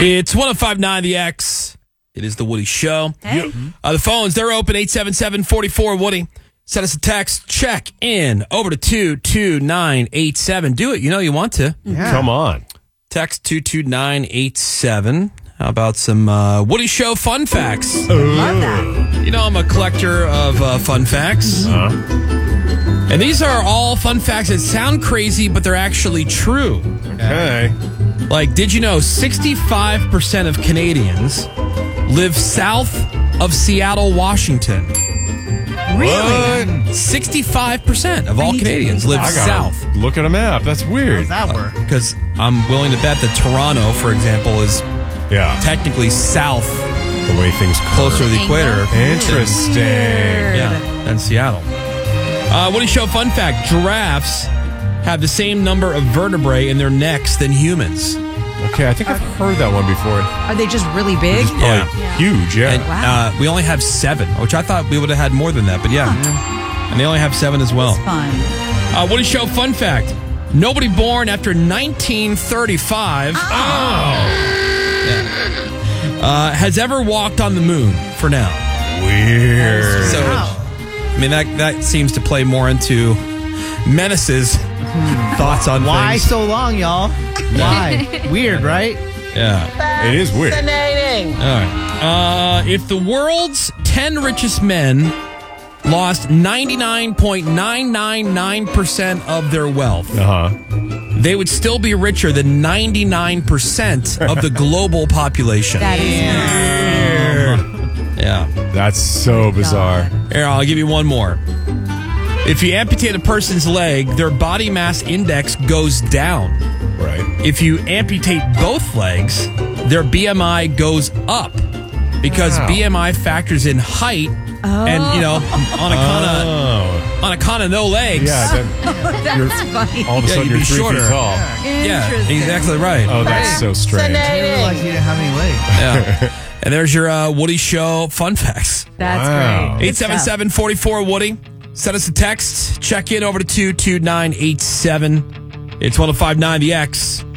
It's 105.9 The X. It is the Woody Show. Hey. The phones, they're open, 877-44-WOODY. Send us a text, check in over to 22987. Do it. You know you want to. Yeah. Come on. Text 22987. How about some Woody Show fun facts? Love that. You know I'm a collector of fun facts. And these are all fun facts that sound crazy, but they're actually true. Okay. Like, did you know 65% of Canadians live south of Seattle, Washington? Really? 65% of all need to Canadians think live I gotta south. look at a map. That's weird. How does that work? Because I'm willing to bet that Toronto, for example, is Yeah. technically south, The way things closer to the equator. Interesting. Yeah, than Seattle. Woody Show fun fact. Giraffes have the same number of vertebrae in their necks than humans. Okay, I think I've heard that one before. Are they just really big? Yeah. Huge, yeah. And Wow. we only have 7, which I thought we would have had more than that, but yeah. And they only have 7 as well. It's fun. Woody Show fun fact. Nobody born after 1935 has ever walked on the moon for now. Weird. So, I mean, that seems to play more into Menace's thoughts on Why things. so long, y'all? Why? Weird, right? Yeah. It is weird. All right. If the world's 10 richest men lost 99.999% of their wealth, they would still be richer than 99% of the global population. That is Yeah. That's so bizarre. Here, I'll give you one more. If you amputate a person's leg, their body mass index goes down. Right. If you amputate both legs, their BMI goes up because Wow. BMI factors in height and, you know, on account of no legs. Yeah, then That's funny. all of a Yeah, sudden you'd you're be 3 shorter. feet tall. Yeah, Interesting. exactly right. Oh, that's so strange. I didn't realize you didn't have any legs. Yeah. And there's your Woody Show fun facts. That's Wow. great. 877-44-WOODY. Send us a text. Check in over to 22987. It's 105.9 The X.